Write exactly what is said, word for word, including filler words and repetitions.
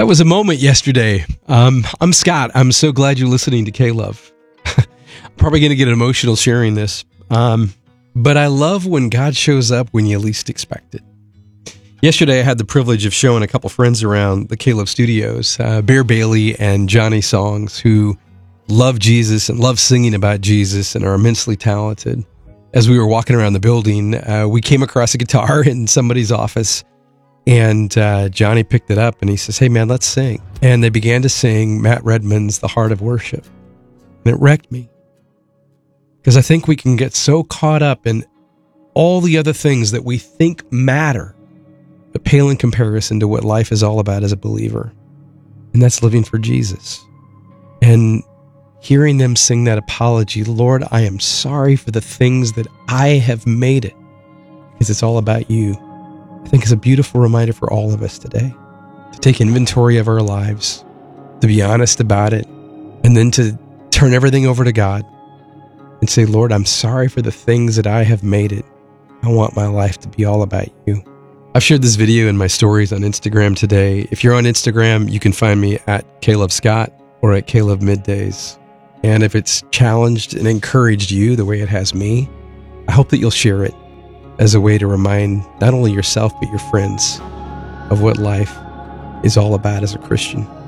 was a moment yesterday. Um, I'm Scott. I'm so glad you're listening to K-Love. I'm probably going to get emotional sharing this. Um, but I love when God shows up when you least expect it. Yesterday, I had the privilege of showing a couple friends around the K-Love studios, uh, Bear Bailey and Johnny Songs, who love Jesus and love singing about Jesus and are immensely talented. As we were walking around the building, uh, we came across a guitar in somebody's office. And uh, Johnny picked it up and he says, "Hey man, let's sing." And they began to sing Matt Redman's "The Heart of Worship." And it wrecked me. Because I think we can get so caught up in all the other things that we think matter, but pale in comparison to what life is all about as a believer. And that's living for Jesus. And hearing them sing that apology, "Lord, I am sorry for the things that I have made it," because it's all about you. I think is a beautiful reminder for all of us today to take inventory of our lives, to be honest about it, and then to turn everything over to God and say, "Lord, I'm sorry for the things that I have made it. I want my life to be all about you." I've shared this video in my stories on Instagram today. If you're on Instagram, you can find me at K-Love Scott or at K-Love Middays. And if it's challenged and encouraged you the way it has me, I hope that you'll share it as a way to remind not only yourself, but your friends of what life is all about as a Christian.